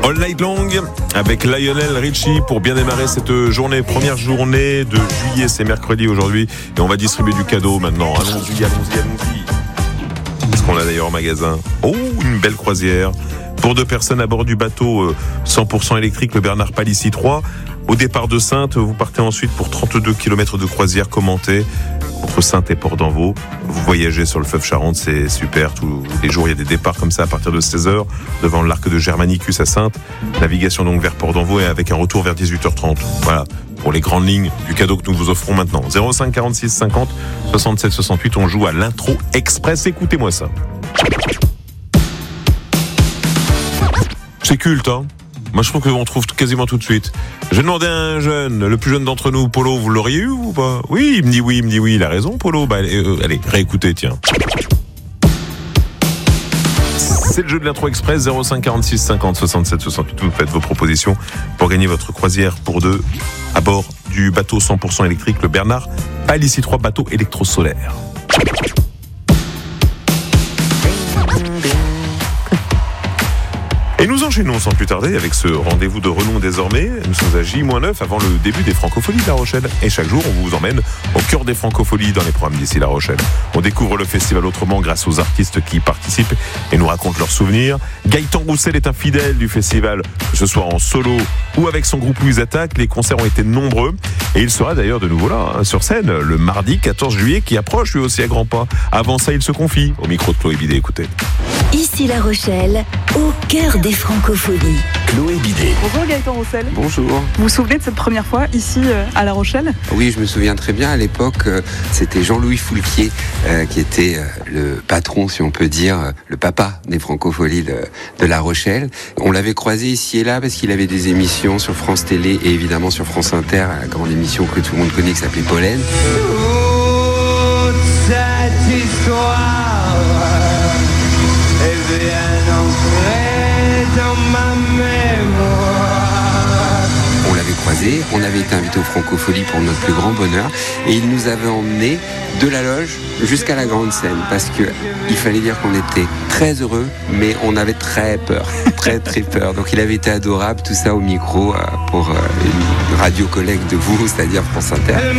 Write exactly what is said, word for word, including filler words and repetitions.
All Night Long avec Lionel Richie pour bien démarrer cette journée, première journée de juillet, c'est mercredi aujourd'hui et on va distribuer du cadeau maintenant. Allons-y, allons-y, allons-y. Qu'est-ce qu'on a d'ailleurs au magasin? Oh, une belle croisière pour deux personnes à bord du bateau cent pour cent électrique, le Bernard Palissy trois. Au départ de Saintes, vous partez ensuite pour trente-deux kilomètres de croisière commentée entre Saintes et Port-d'Envaux. Vous voyagez sur le fleuve Charente, c'est super. Tous les jours, il y a des départs comme ça à partir de seize heures devant l'arc de Germanicus à Saintes. Navigation donc vers Port-d'Envaux et avec un retour vers dix-huit heures trente. Voilà pour les grandes lignes du cadeau que nous vous offrons maintenant. zéro cinq quarante-six cinquante soixante-sept soixante-huit, on joue à l'intro express. Écoutez-moi ça. C'est culte, hein? Moi, je trouve qu'on trouve quasiment tout de suite. J'ai demandé à un jeune, le plus jeune d'entre nous, Polo, vous l'auriez eu ou pas? Oui, il me dit oui, il me dit oui, il a raison, Polo. Bah, allez, euh, allez, réécoutez, tiens. C'est le jeu de l'intro express, zéro cinq quarante-six cinquante soixante-sept soixante-huit. Vous faites vos propositions pour gagner votre croisière pour deux à bord du bateau cent pour cent électrique, le Bernard Palissy trois, bateau électrosolaire. Et nous enchaînons sans plus tarder avec ce rendez-vous de renom désormais. Nous sommes à J neuf avant le début des Francopholies de La Rochelle. Et chaque jour, on vous emmène au cœur des Francopholies dans les programmes d'ici La Rochelle. On découvre le festival autrement grâce aux artistes qui y participent et nous racontent leurs souvenirs. Gaëtan Roussel est un fidèle du festival, que ce soit en solo ou avec son groupe Louise Attaque. Les concerts ont été nombreux et il sera d'ailleurs de nouveau là, hein, sur scène, le mardi quatorze juillet qui approche lui aussi à grands pas. Avant ça, il se confie au micro de Chloé Bidet. Écoutez. Ici La Rochelle, au cœur des Francopholies. Chloé Bidet. Bonjour Gaëtan Roussel. Bonjour. Vous vous souvenez de cette première fois ici euh, à La Rochelle? Oui, je me souviens très bien. À l'époque, euh, c'était Jean-Louis Foulquier euh, qui était euh, le patron, si on peut dire, euh, le papa des Francopholies de, de La Rochelle. On l'avait croisé ici et là parce qu'il avait des émissions sur France Télé et évidemment sur France Inter, la grande émission que tout le monde connaît qui s'appelait Pollen. Toute cette histoire est bien ancrée dans ma mémoire. On l'avait croisé, on avait été invité aux Francopholies pour notre plus grand bonheur et il nous avait emmenés de la loge jusqu'à la grande scène parce que il fallait dire qu'on était très heureux mais on avait très peur, très très peur. Donc il avait été adorable, tout ça au micro pour une radio collègue de vous, c'est-à-dire France Inter.